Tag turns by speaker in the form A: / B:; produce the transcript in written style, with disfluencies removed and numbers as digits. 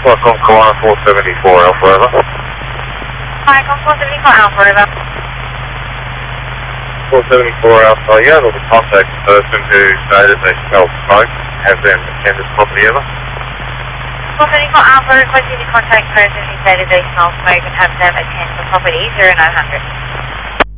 A: Welcome, Kiwana 474 Alpha Ever.
B: Hi, I'm 474 Alpha Ever.
A: 474 Alpha, yeah, there's a contact person who stated they smelled smoke. Have them attend this property ever?
B: 474 Alpha, requesting the contact person who stated they smell smoke and have them attend the property 0900.